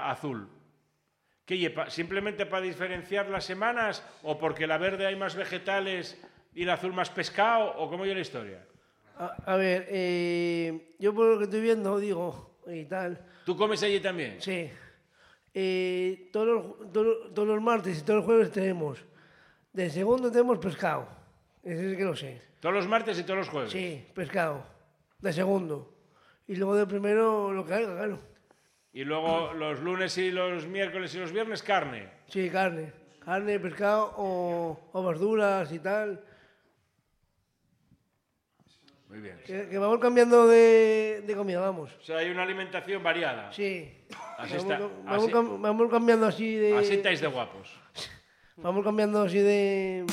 la azul. ¿Qué lleva? ¿Simplemente para diferenciar las semanas o porque la verde hay más vegetales y la azul más pescado o cómo es la historia? A ver, yo por lo que estoy viendo, digo, y tal, ¿Tú comes allí también? sí. Todos los martes y todos los jueves tenemos. De segundo tenemos pescado. Ese es que lo sé. ¿Todos los martes y todos los jueves? Sí, pescado. De segundo. Y luego de primero lo que haya, claro. Y luego los lunes y los miércoles y los viernes carne. Sí, carne. Carne, pescado o verduras y tal. Muy bien. Que vamos cambiando de comida, vamos. O sea, hay una alimentación variada. Sí. Así está. Vamos cambiando así de... Así estáis de guapos. Vamos cambiando así de...